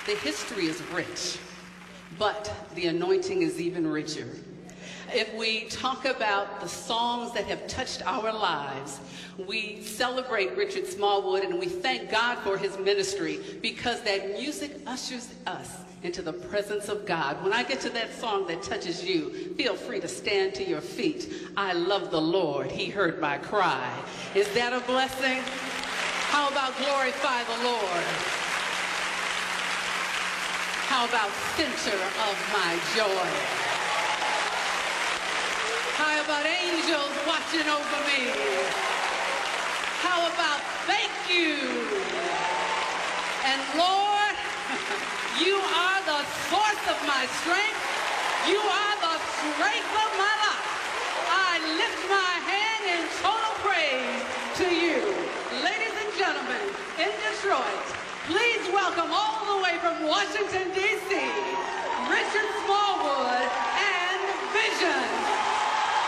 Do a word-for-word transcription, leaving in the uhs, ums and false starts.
The history is rich, but the anointing is even richer. If we talk about the songs that have touched our lives, we celebrate Richard Smallwood and we thank God for his ministry, because that music ushers us into the presence of God. When I get to that song that touches you, feel free to stand to your feet. I love the Lord, he heard my cry. Is that a blessing? How about glorify the Lord? How about center of my joy? How about angels watching over me? How about thank you? And Lord, you are the source of my strength. You are the strength of my life. I lift my hand in total praise to you. Ladies and gentlemen, in Detroit, please welcome all the way from Washington, D C